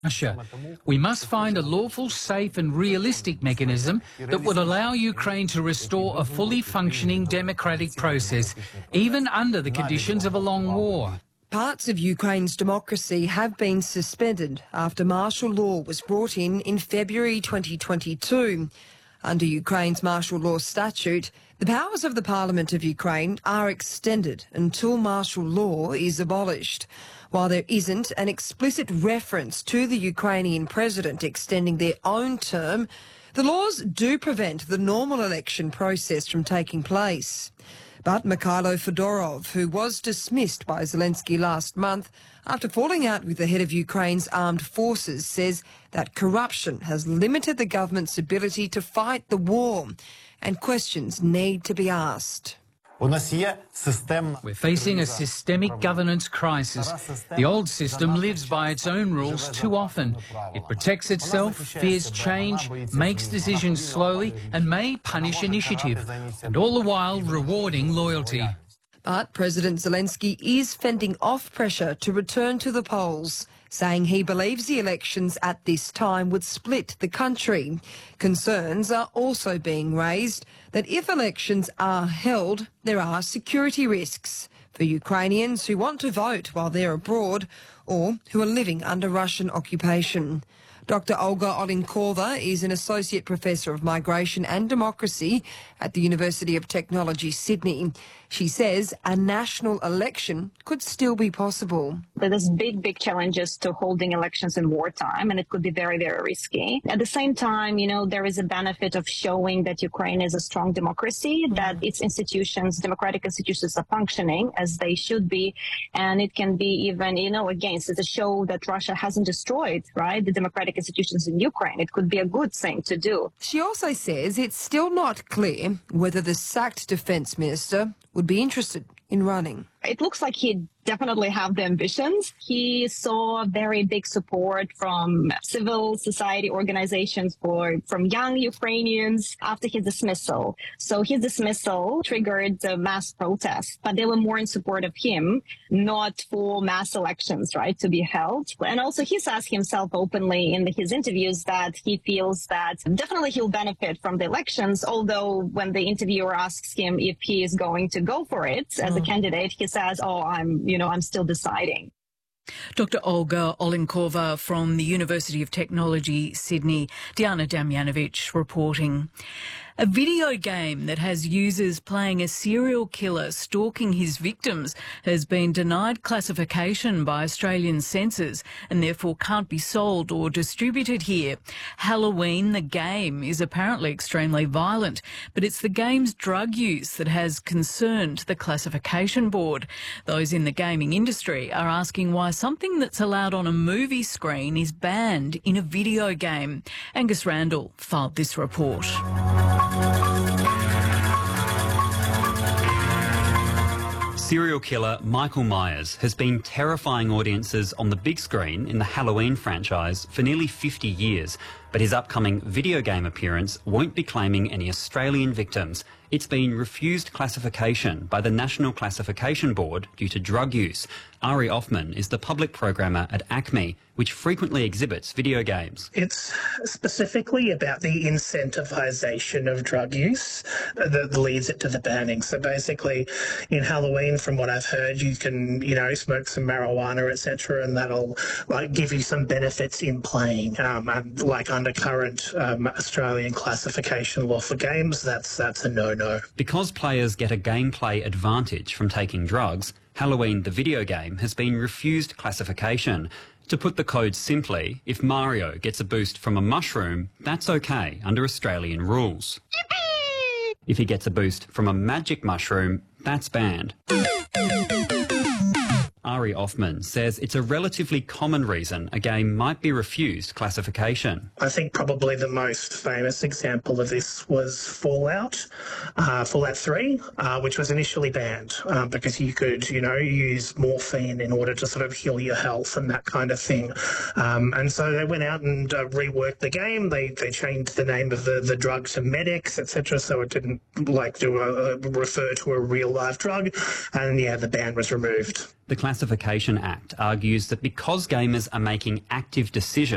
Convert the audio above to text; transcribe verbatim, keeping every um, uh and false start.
Russia. We must find a lawful, safe and realistic mechanism that would allow Ukraine to restore a fully functioning democratic process, even under the conditions of a long war. Parts of Ukraine's democracy have been suspended after martial law was brought in in February twenty twenty-two. Under Ukraine's martial law statute, the powers of the Parliament of Ukraine are extended until martial law is abolished. While there isn't an explicit reference to the Ukrainian president extending their own term, the laws do prevent the normal election process from taking place. But Mikhailo Fedorov, who was dismissed by Zelensky last month after falling out with the head of Ukraine's armed forces, says that corruption has limited the government's ability to fight the war, and questions need to be asked. We're facing a systemic governance crisis. The old system lives by its own rules too often. It protects itself, fears change, makes decisions slowly and may punish initiative, and all the while rewarding loyalty. But President Zelensky is fending off pressure to return to the polls, saying he believes the elections at this time would split the country. Concerns are also being raised that if elections are held, there are security risks for Ukrainians who want to vote while they're abroad or who are living under Russian occupation. Doctor Olga Olinkova is an Associate Professor of Migration and Democracy at the University of Technology, Sydney. She says a national election could still be possible. There's big, big challenges to holding elections in wartime, and it could be very, very risky. At the same time, you know, there is a benefit of showing that Ukraine is a strong democracy, that its institutions, democratic institutions, are functioning as they should be. And it can be even, you know, against it to show that Russia hasn't destroyed, right, the democratic institutions in Ukraine. It could be a good thing to do. She also says it's still not clear whether the sacked defence minister would be interested in running. It looks like he'd definitely have the ambitions. He saw very big support from civil society organizations for from young Ukrainians after his dismissal. So his dismissal triggered a mass protest, but they were more in support of him, not for mass elections, right, to be held. And also he says himself openly in his interviews that he feels that definitely he'll benefit from the elections, although when the interviewer asks him if he is going to go for it as mm. a candidate, he says, oh, I'm, you know, I'm still deciding. Doctor Olga Olinkova from the University of Technology, Sydney. Diana Damjanovic reporting. A video game that has users playing a serial killer stalking his victims has been denied classification by Australian censors and therefore can't be sold or distributed here. Halloween, the game, is apparently extremely violent, but it's the game's drug use that has concerned the classification board. Those in the gaming industry are asking why something that's allowed on a movie screen is banned in a video game. Angus Randall filed this report. Serial killer Michael Myers has been terrifying audiences on the big screen in the Halloween franchise for nearly fifty years, but his upcoming video game appearance won't be claiming any Australian victims. It's been refused classification by the National Classification Board due to drug use. Ari Offman is the public programmer at ACME, which frequently exhibits video games. It's specifically about the incentivisation of drug use that leads it to the banning. So basically, in Halloween, from what I've heard, you can, you know, smoke some marijuana, et cetera, and that'll like give you some benefits in playing. Um, and, like under current um, Australian classification law for games, that's that's a no-no. Because players get a gameplay advantage from taking drugs, Halloween the video game has been refused classification. To put the code simply, if Mario gets a boost from a mushroom, that's okay under Australian rules. Yippee! If he gets a boost from a magic mushroom, that's banned. Ari Offman says it's a relatively common reason a game might be refused classification. I think probably the most famous example of this was Fallout, uh, Fallout three, uh, which was initially banned uh, because you could, you know, use morphine in order to sort of heal your health and that kind of thing. Um, and so they went out and uh, reworked the game. They they changed the name of the, the drug to Medix, et cetera, so it didn't like do a, refer to a real live drug. And yeah, the ban was removed. The Classification Act argues that because gamers are making active decisions